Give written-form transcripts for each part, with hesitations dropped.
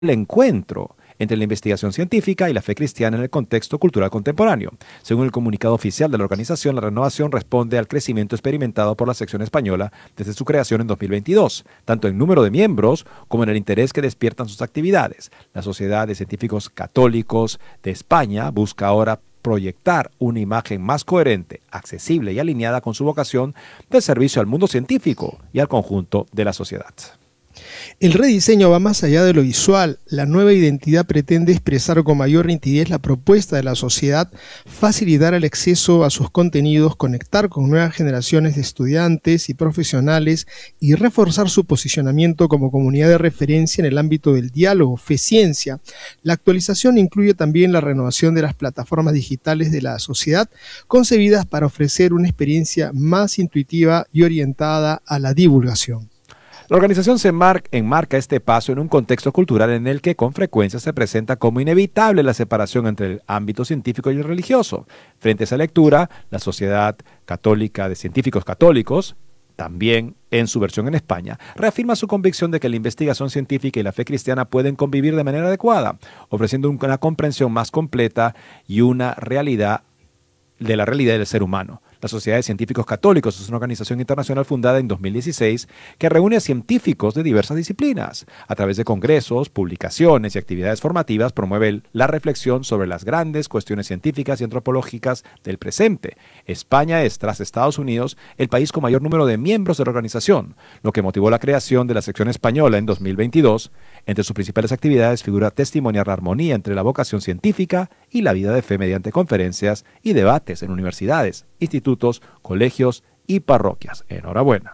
encuentro entre la investigación científica y la fe cristiana en el contexto cultural contemporáneo. Según el comunicado oficial de la organización, la renovación responde al crecimiento experimentado por la sección española desde su creación en 2022, tanto en número de miembros como en el interés que despiertan sus actividades. La Sociedad de Científicos Católicos de España busca ahora proyectar una imagen más coherente, accesible y alineada con su vocación de servicio al mundo científico y al conjunto de la sociedad. El rediseño va más allá de lo visual. La nueva identidad pretende expresar con mayor nitidez la propuesta de la sociedad, facilitar el acceso a sus contenidos, conectar con nuevas generaciones de estudiantes y profesionales y reforzar su posicionamiento como comunidad de referencia en el ámbito del diálogo, fe-ciencia. La actualización incluye también la renovación de las plataformas digitales de la sociedad, concebidas para ofrecer una experiencia más intuitiva y orientada a la divulgación. La organización se enmarca este paso en un contexto cultural en el que con frecuencia se presenta como inevitable la separación entre el ámbito científico y el religioso. Frente a esa lectura, la Sociedad Católica de Científicos Católicos, también en su versión en España, reafirma su convicción de que la investigación científica y la fe cristiana pueden convivir de manera adecuada, ofreciendo una comprensión más completa y una realidad de la realidad del ser humano. La Sociedad de Científicos Católicos es una organización internacional fundada en 2016 que reúne a científicos de diversas disciplinas. A través de congresos, publicaciones y actividades formativas promueve la reflexión sobre las grandes cuestiones científicas y antropológicas del presente. España es, tras Estados Unidos, el país con mayor número de miembros de la organización, lo que motivó la creación de la sección española en 2022. Entre sus principales actividades figura testimoniar la armonía entre la vocación científica y la vida de fe mediante conferencias y debates en universidades, institutos, colegios y parroquias. Enhorabuena.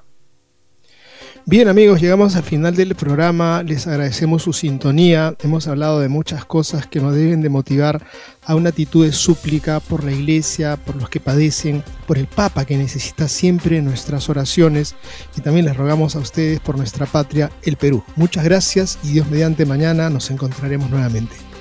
Bien amigos, llegamos al final del programa, les agradecemos su sintonía, hemos hablado de muchas cosas que nos deben de motivar a una actitud de súplica por la Iglesia, por los que padecen, por el Papa que necesita siempre nuestras oraciones y también les rogamos a ustedes por nuestra patria, el Perú. Muchas gracias y Dios mediante mañana nos encontraremos nuevamente.